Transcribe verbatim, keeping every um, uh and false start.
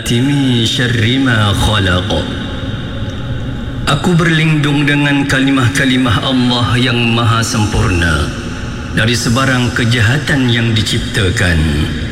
min syarri ma khalaq. Aku berlindung dengan kalimah-kalimah Allah yang maha sempurna dari sebarang kejahatan yang diciptakan.